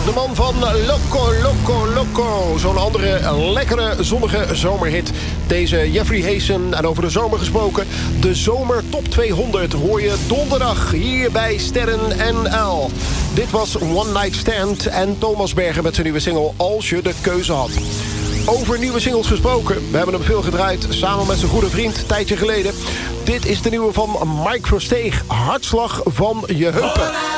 De man van Loco, Loco, Loco. Zo'n andere lekkere zonnige zomerhit. Deze Jeffrey Hayson. En over de zomer gesproken. De Zomer Top 200 hoor je donderdag hier bij Sterren NL. Dit was One Night Stand. En Thomas Bergen met zijn nieuwe single Als je de keuze had. Over nieuwe singles gesproken. We hebben hem veel gedraaid. Samen met zijn goede vriend. Tijdje geleden. Dit is de nieuwe van Mike Versteeg. Hartslag van je heupen.